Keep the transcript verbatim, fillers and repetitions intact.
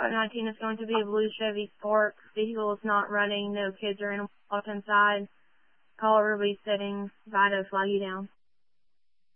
Code nineteen is going to be a blue Chevy Spark. Vehicle is not running. No kids or animals inside. Caller release settings. Vito, flag you down.